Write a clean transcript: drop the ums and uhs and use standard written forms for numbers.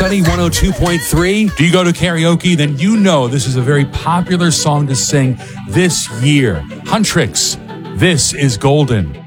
Sunny 102.3. Do you go to karaoke? Then you know this is a very popular song to sing this year. Huntrix, this is Golden.